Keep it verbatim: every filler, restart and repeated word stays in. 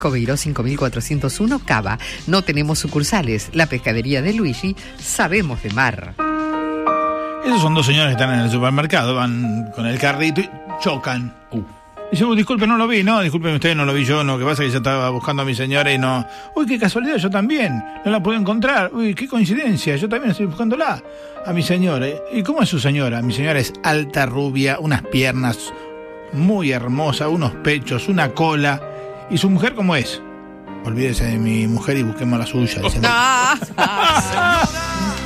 Cobeiro cinco mil cuatrocientos uno, Cava. No tenemos sucursales. La pescadería de Luigi, sabemos de mar. Esos son dos señores que están en el supermercado, van con el carrito y chocan. Uh. Dice, uy, disculpe, no lo vi. No, disculpen ustedes, no lo vi yo. No, que pasa es que yo estaba buscando a mi señora y no... Uy, qué casualidad, yo también. No la puedo encontrar. Uy, qué coincidencia, yo también estoy buscándola. A mi señora. ¿Y cómo es su señora? Mi señora es alta, rubia, unas piernas muy hermosas, unos pechos, una cola. ¿Y su mujer cómo es? Olvídese de mi mujer y busquemos la suya.